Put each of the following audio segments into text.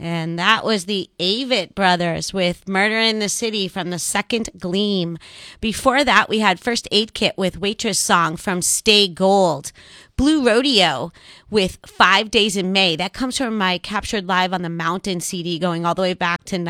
And that was the Avett Brothers with Murder in the City from the Second Gleam. Before that, we had First Aid Kit with Waitress Song from Stay Gold. Blue Rodeo with 5 Days in May. That comes from my Captured Live on the Mountain CD going all the way back to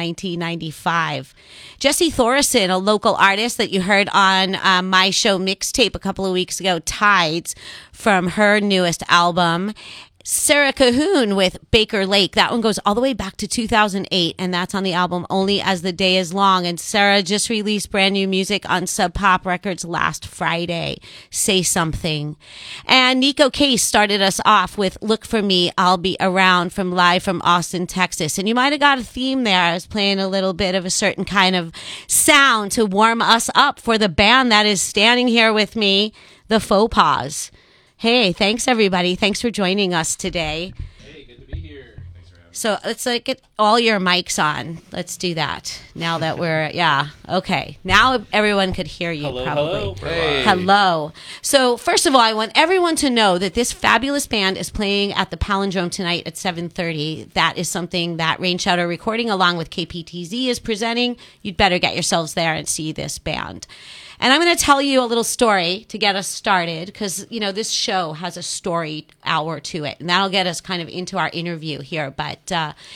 1995. Jessie Thorson, a local artist that you heard on my show Mixtape a couple of weeks ago, Tides, from her newest album. Sarah Cahoon with Baker Lake. That one goes all the way back to 2008, and that's on the album Only As the Day Is Long. And Sarah just released brand new music on Sub Pop Records last Friday, Say Something. And Nico Case started us off with Look For Me, I'll Be Around from live from Austin, Texas. And you might have got a theme there. I was playing a little bit of a certain kind of sound to warm us up for the band that is standing here with me, the Faux Pas. Hey, thanks everybody. Thanks for joining us today. Hey, good to be here. Thanks for having me. So let's get all your mics on. Let's do that. Now that we're, okay. Now everyone could hear you probably. Hello. Hey. Hello. So first of all, I want everyone to know that this fabulous band is playing at the Palindrome tonight at 7:30. That is something that Rain Shadow Recording along with KPTZ is presenting. You'd better get yourselves there and see this band. And I'm going to tell you a little story to get us started because, this show has a story hour to it. And that'll get us kind of into our interview here. But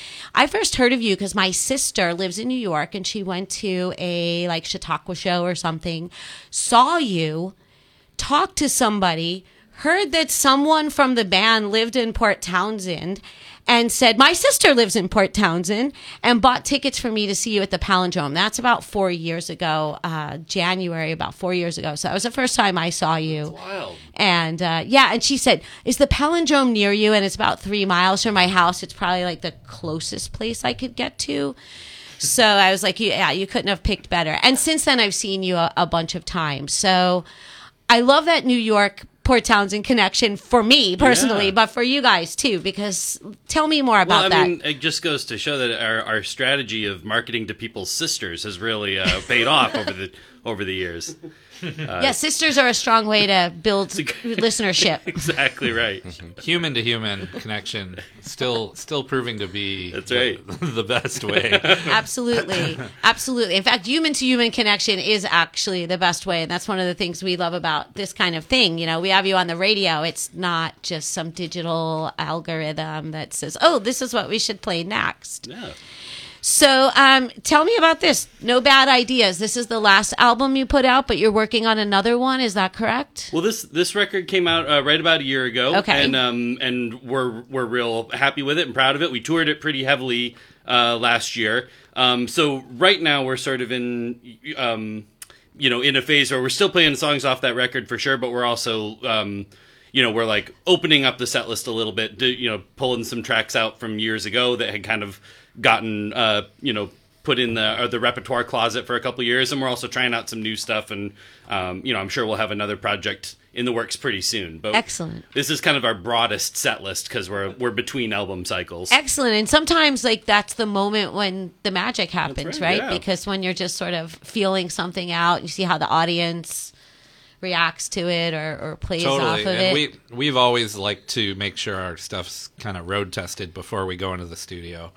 I first heard of you because my sister lives in New York and she went to a Chautauqua show or something, saw you, talked to somebody, heard that someone from the band lived in Port Townsend and said, my sister lives in Port Townsend, and bought tickets for me to see you at the Palindrome. That's about 4 years ago, January, about 4 years ago. So that was the first time I saw you. That's wild. And and she said, is the Palindrome near you? And it's about 3 miles from my house. It's probably the closest place I could get to. So I was like, yeah, you couldn't have picked better. And since then, I've seen you a bunch of times. So I love that New York Port Townsend connection for me personally, but for you guys too, because tell me more about that. It just goes to show that our strategy of marketing to people's sisters has really paid off over the years. Sisters are a strong way to build listenership. Exactly right. Human to human connection, still proving to be the best way. Absolutely. In fact, human to human connection is actually the best way, and that's one of the things we love about this kind of thing. We have you on the radio. It's not just some digital algorithm that says, "Oh, this is what we should play next." Yeah. So tell me about this. No Bad Ideas. This is the last album you put out, but you're working on another one. Is that correct? Well, this record came out right about a year ago. Okay. And we're real happy with it and proud of it. We toured it pretty heavily last year. So right now we're sort of in in a phase where we're still playing songs off that record for sure, but we're also we're opening up the set list a little bit, pulling some tracks out from years ago that had kind of gotten put in the repertoire closet for a couple of years, and we're also trying out some new stuff, and I'm sure we'll have another project in the works pretty soon. But excellent. This is kind of our broadest set list because we're between album cycles. Excellent. And sometimes that's the moment when the magic happens, right? Yeah. Because when you're just sort of feeling something out, you see how the audience reacts to it or plays off of it. We've always liked to make sure our stuff's kind of road tested before we go into the studio,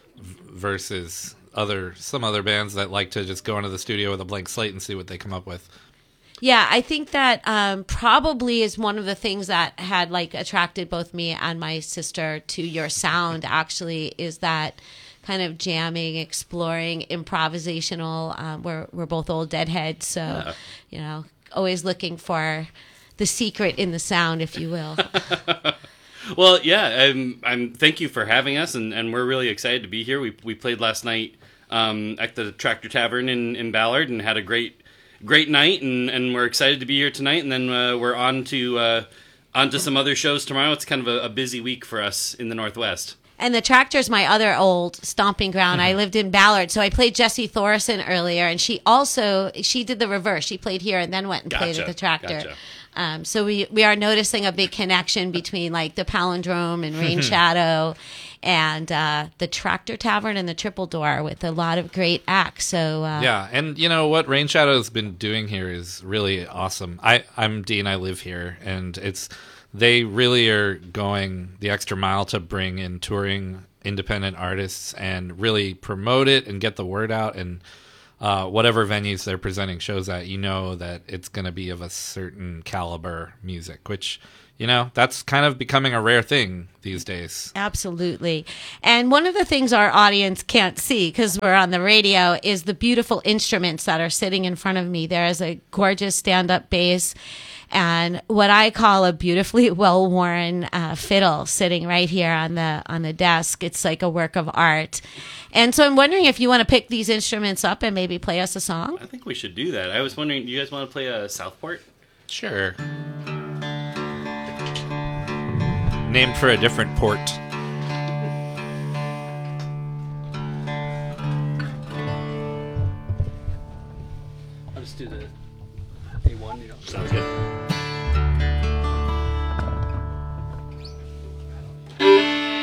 versus some other bands that like to just go into the studio with a blank slate and see what they come up with. Yeah, I think that probably is one of the things that had attracted both me and my sister to your sound, actually, is that kind of jamming, exploring, improvisational. We're both old deadheads, so, always looking for the secret in the sound, if you will. Well, yeah, thank you for having us, and we're really excited to be here. We played last night at the Tractor Tavern in Ballard and had a great night, and we're excited to be here tonight, and then we're on to some other shows tomorrow. It's kind of a busy week for us in the Northwest. And the Tractor's my other old stomping ground. I lived in Ballard, so I played Jessie Thorson earlier, and she did the reverse. She played here and then went and played at the Tractor. Gotcha. So we are noticing a big connection between the Palindrome and Rain Shadow and the Tractor Tavern and the Triple Door with a lot of great acts. So yeah, and what Rain Shadow's been doing here is really awesome. I'm Dean. I live here, and it's they really are going the extra mile to bring in touring independent artists and really promote it and get the word out. And whatever venues they're presenting shows at, you know that it's going to be of a certain caliber music, which, you know, that's kind of becoming a rare thing these days. Absolutely. And one of the things our audience can't see because we're on the radio is the beautiful instruments that are sitting in front of me. There is a gorgeous stand-up bass and what I call a beautifully well-worn fiddle sitting right here on the desk. It's like a work of art. And so I'm wondering if you want to pick these instruments up and maybe play us a song? I think we should do that. I was wondering, do you guys want to play a Southport? Sure. Named for a different port.